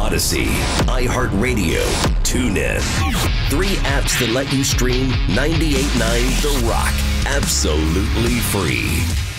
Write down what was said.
Odyssey, iHeartRadio, TuneIn. 3 apps that let you stream 98.9 The Rock absolutely free.